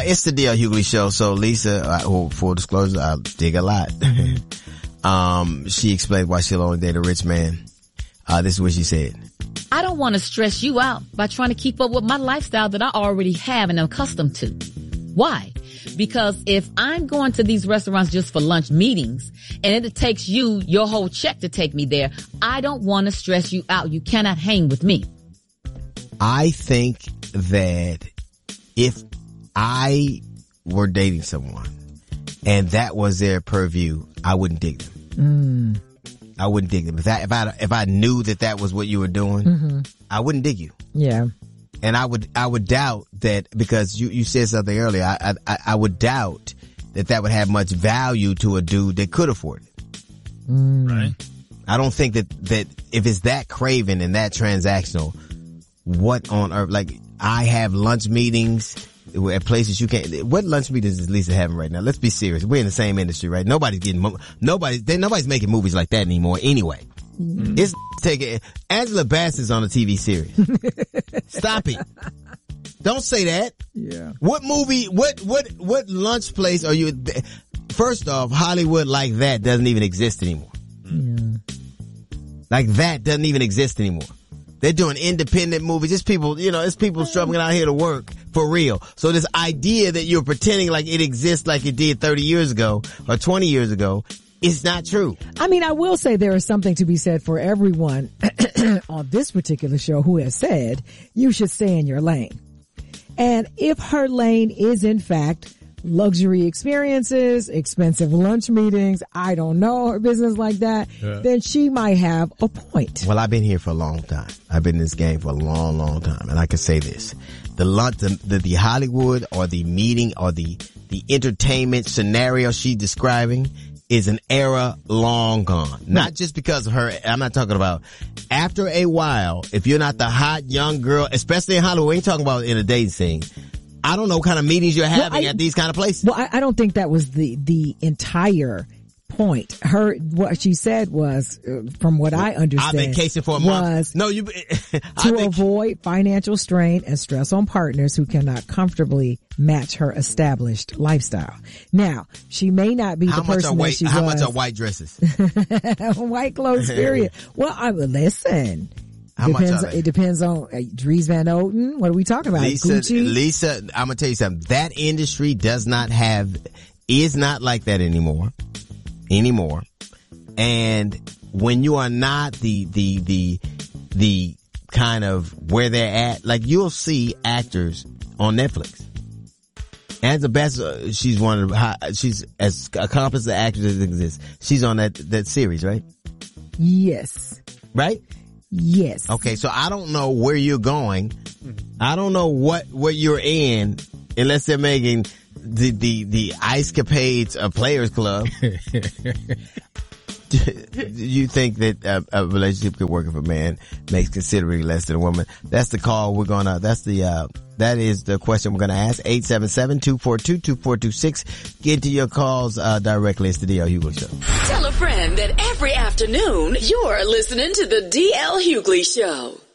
It's the D.L. Hughley Show. So Lisa, full disclosure, I dig a lot. She explained why she'll only date a rich man. This is what she said. I don't want to stress you out by trying to keep up with my lifestyle that I already have and am accustomed to. Why? Because if I'm going to these restaurants just for lunch meetings and it takes you your whole check to take me there, I don't want to stress you out. You cannot hang with me. I think that if I were dating someone and that was their purview, I wouldn't dig them. I wouldn't dig them. If I knew that was what you were doing, I wouldn't dig you. Yeah. And I would doubt that, because you said something earlier. I would doubt that would have much value to a dude that could afford it. Right. I don't think that if it's that craven and that transactional, what on earth? Like, I have lunch meetings at places you can't. What lunch meetings is Lisa having right now? Let's be serious. We're in the same industry, right? Nobody's making movies like that anymore anyway. It's taking Angela Bassett's on a TV series. Stop it. Don't say that. Yeah. What movie, what lunch place are you? First off, Hollywood like that doesn't even exist anymore. Yeah. Like that doesn't even exist anymore. They're doing independent movies. It's people, it's people struggling out here to work for real. So this idea that you're pretending like it exists like it did 30 years ago or 20 years ago, it's not true. I mean, I will say there is something to be said for everyone on this particular show who has said you should stay in your lane. And if her lane is in fact luxury experiences, expensive lunch meetings, I don't know, her business like that, then she might have a point. Well, I've been here for a long time. I've been in this game for a long, long time. And I can say this. The Hollywood or the meeting or the entertainment scenario she's describing is an era long gone. Not just because of her. I'm not talking about after a while. If you're not the hot young girl, especially in Hollywood, we ain't talking about in a dating scene. I don't know what kind of meetings you're having at these kind of places. Well, I don't think that was the entire point. What she said was, from what I understand, I've been casing for a month. To avoid financial strain and stress on partners who cannot comfortably match her established lifestyle. Now, she may not be the person that she was. How much are white dresses? White clothes, period. Well, listen. How much are they? It depends on Dries Van Noten. What are we talking about? Lisa, I'm gonna tell you something. That industry is not like that anymore. And when you are not the kind of where they're at, like you'll see actors on Netflix. Angela Bassett, she's as accomplished an actress as exists. She's on that series, right? Yes. Right? Yes. Okay, so I don't know where you're going. I don't know what you're in unless they're making the Ice Capades of Players Club. You think that a relationship could work if a man makes considerably less than a woman? That's the call that is the question we're gonna ask. 877-242-2426. Get to your calls directly. It's the D.L. Hughley Show. Tell a friend that every afternoon you're listening to the D.L. Hughley Show.